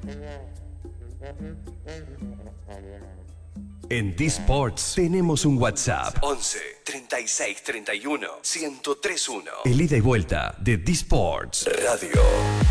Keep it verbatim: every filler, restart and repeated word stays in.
En D-Sports tenemos un WhatsApp once, treinta y seis, treinta y uno, ciento tres uno. El ida y vuelta de D-Sports Radio.